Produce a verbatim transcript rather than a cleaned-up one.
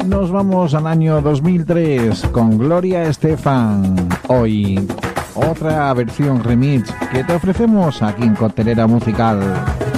Nos vamos al año dos mil tres con Gloria Estefan. Hoy, otra versión remix que te ofrecemos aquí en Coctelera Musical.